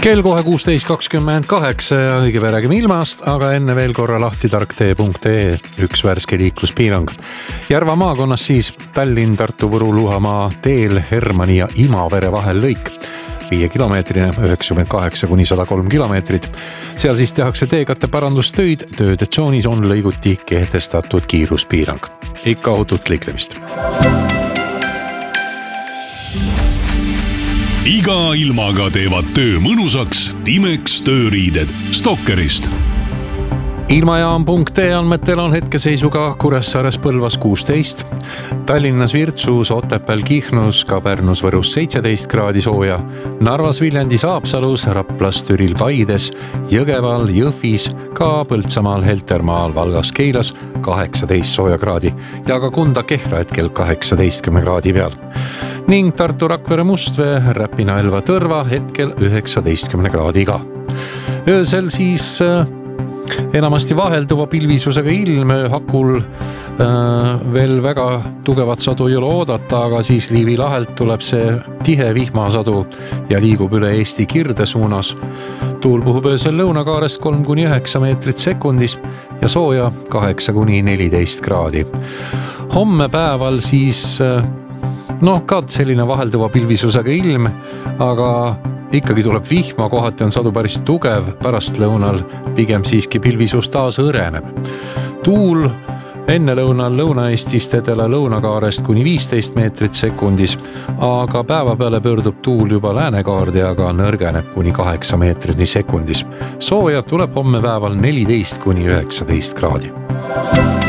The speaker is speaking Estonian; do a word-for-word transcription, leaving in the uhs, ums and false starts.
Kell kohe kuusteist kakskümmend kaheksa ja õige pea räägime ilmast, aga enne veel korra lahti tarktee punkt ee, üks värske liikluspiirang. Järva maakonnas siis Tallinn, Tartu, Võru, Luhamaa teel Hermanni ja Imavere vahel lõik. viie kilomeetrine, üheksakümmend kaheksa kuni sada kolm kilomeetrit. Seal siis tehakse teekatte parandustöid, tööde tsoonis on lõiguti kehtestatud kiiruspiirang. Ikka ohutut liiklemist. Iga ilmaga teevad töö mõnusaks Timex tööriided Stokkerist. Ilmajaam punkt ee andmetel on hetkeseisuga Kuressaares Põlvas kuusteist, Tallinnas Virtsus, Otepääl Kihnus, ka Pärnus Võrus seitseteist kraadi sooja, Narvas Viljandis Haapsalus, Raplas Türil Paides, Jõgeval, Jõhvis, ka Põltsamaal, Heltermaal, Valgas, Keilas kaheksateist sooja kraadi ja ka Kunda Kehra hetkel kaheksateistkümne kraadi peal. Ning Tartu Rakvere Mustvee, Räpina Elva Tõrva hetkel üheksateistkümne kraadiga. Öösel siis enamasti vahelduva pilvisusega ilm, hakul äh, veel väga tugevat sadu ei ole oodata, aga siis Liivi lahelt tuleb see tihe vihmasadu ja liigub üle Eesti Kirde suunas. Tuul puhub öösel lõunakaarest kolm kuni üheksa meetrit sekundis ja sooja kaheksa kuni neliteist kraadi. Homme päeval siis noh, ka selline vahelduva pilvisusega ilm, aga ikkagi tuleb vihma, kohati on sadu päris tugev, pärast lõunal pigem siiski pilvisus taas õreneb. Tuul enne lõunal Lõuna-Eestist edela lõunakaarest kuni viisteist meetrit sekundis, aga päeva peale pöördub tuul juba läänekaarde, aga nõrgeneb kuni kaheksa meetrini sekundis. Sooja tuleb homme päeval neliteist kuni üheksateist kraadi.